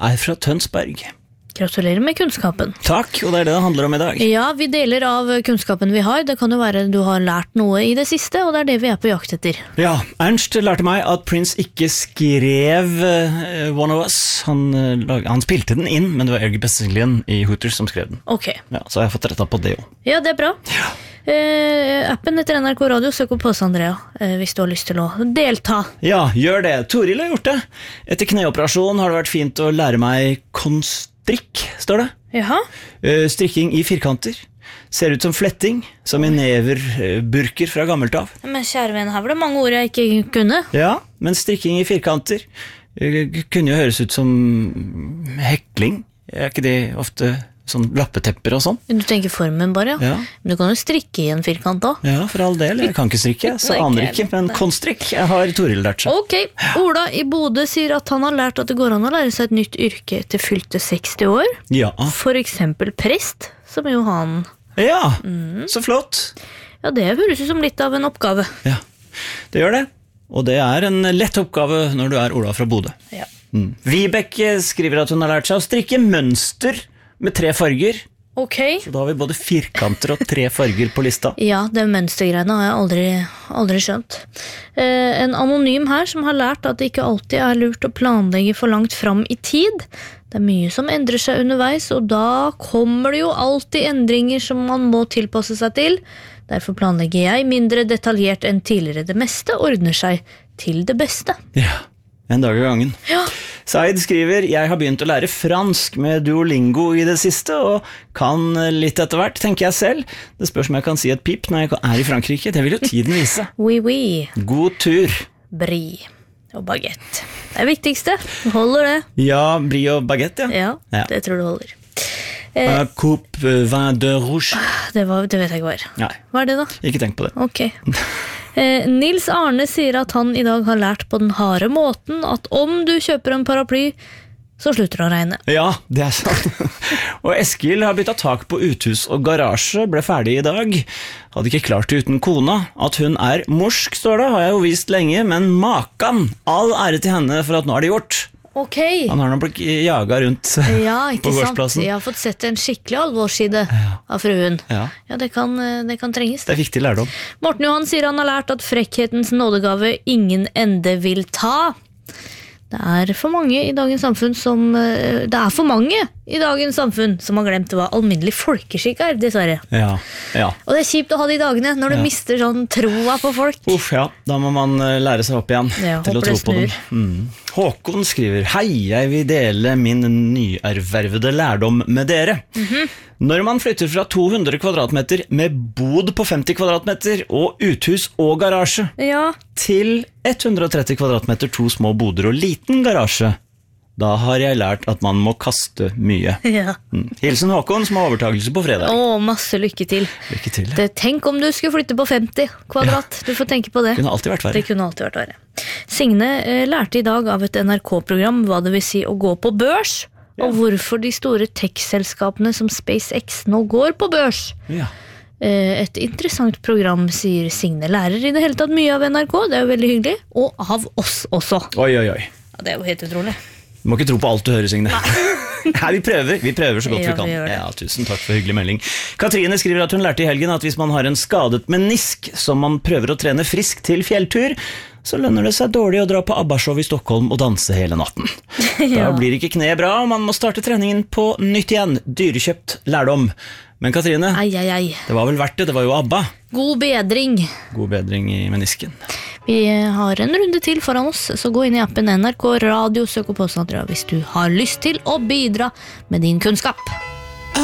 er fra Tønsberg. Gratulerer med kunnskapen. Takk, og det det handler om i dag. Ja, vi deler av kunnskapen vi har. Det kan jo være du har lært noe i det siste, og det det vi på jakt etter. Ja, Ernst lærte meg at Prince ikke skrev One of Us. Han spilte den inn, men det var Ergy Besselin i Hooters som skrev den. Ok. Ja, så jeg har fått rettet på det også. Ja, det bra. Ja. Appen etter NRK Radio, søk opp på oss, Andrea, hvis du har lyst til å delta. Ja, gjør det. Toril har gjort det. Etter kneoperasjon har det vært fint å lære meg strikk, står det. Jaha. Strikking i firkanter. Ser ut som fletting, som i neverburker fra gammelt av. Men kjære venn, her var det mange ord jeg ikke kunne. Ja, men strikking i firkanter kunne jo høres ut som hekling. Er ikke det ofte sånn lappetepper og sånn? Du tenker formen bare, Ja. Men du kan jo strikke i en firkant da. Ja, for all del. Jeg kan ikke strikke, så Nei, aner ikke ikke, men konstrikk har Toril lært seg. Ok, Ola i Bodø sier at han har lært at det går an å lære seg et nytt yrke til fylte 60 år. Ja, For eksempel prest, som jo han... ja, så flott. Ja, det høres ut som litt av en oppgave. Ja, det gjør det. Og det er en lett oppgave når du er Ola fra Bodø. Ja. Vibeke skriver at hun har lært seg å strikke mønster med 3 farger. Ok. Så da har vi både firkanter og 3 farger på lista. Ja, det mønstergreiene har jeg aldri skjønt. En anonym her som har lært at det ikke alltid er lurt å planlegge for langt fram i tid. Det er mye som endrer seg underveis, og da kommer det jo alltid endringer som man må tilpasse seg til. Derfor planlegger jeg mindre detaljert enn tidligere. Det meste ordner seg til det beste. Ja, en dag i gangen. Ja. Said skriver, jeg har begynt å lære fransk med Duolingo i det siste, og kan litt etter hvert, tenker jeg selv. Det spørs om jeg kan si et pip når jeg er i Frankrike. Det vil jo tiden vise. Oui, oui. God tur. Brie og baguette. Det er viktigste. Holder det. Ja, brie og baguette, ja. Ja, det tror du holder. Coupe vin de rouge. Det vet jeg ikke hva er. Nei, Hva er det da? ikke tenk på det. Ok. Nils Arne sier at han i dag har lært på den harde måten at om du kjøper en paraply, så slutter det å regne. Ja, det er sant. Og Eskil har byttet tak på uthus og garasje, ble ferdig i dag. Hadde ikke klart det uten kona. At hun er morsk, står det, har jeg jo vist lenge, men makan, all ære til henne for at nå er det gjort. Ok. Han har nå blitt jaget rundt Ja, ikke på sant. gårdsplassen. Jeg har fått sett en skikkelig alvorsside av fruen. Ja, Ja, det kan trenges. det er viktig lærdom. Morten Johan sier han har lært at frekkhetens nådegave ingen ende vil ta. Det er for mange i dagens samfunn som har glemt hva alminnelig folkeskikk er, dessverre. Ja, ja. Og det er kjipt å ha de dagene når du mister sånn troa på folk. Uff, ja, da må man lære seg opp igjen Ja, til å håper tro det på dem. Håkon skriver, hei, jeg vil dele min nyervervede lærdom med dere. Når man flytter fra 200 kvadratmeter med bod på 50 kvadratmeter og uthus og garasje Ja, til 130 kvadratmeter, 2 små boder og liten garasje, da har jeg lært at man må kaste mye. ja. Hilsen Håkon som har overtagelse på fredag. Å, masse lykke til. Lykke til. Tenk om du skulle flytte på 50 kvadrat. Du får tenke på det. Det kunne alltid vært Det verre. kunne alltid vært verre. Signe lærte i dag av et NRK-program hva det vil si å gå på børs, og hvorfor de store tech-selskapene som SpaceX nå går på børs. Ja. Et interessant program, sier Signe. Lærer i det hele tatt mye av NRK, det er jo veldig hyggelig, og av oss også. Oi, oi, oi. Ja, det er jo helt utrolig. Du må ikke tro på alt du hører, Signe. Nei, vi prøver så godt Ja, vi kan. vi gjør det. Ja, tusen takk for hyggelig melding. Katrine skriver at hun lærte i helgen at hvis man har en skadet menisk som man prøver å trene frisk til fjelltur, så lønner det seg dårlig å dra på ABBA-show i Stockholm og danse hele natten. Da blir ikke kneet bra, og man må starte treningen på nytt igjen. Dyrekjøpt lærdom. Men Katrine, Ei, ei, ei. det var vel verdt det, det var jo ABBA. God bedring. God bedring i menisken. Vi har en runde til foran oss, så gå inn i appen NRK Radio, søk opp oss, Andrea, hvis du har lyst til å bidra med din kunnskap.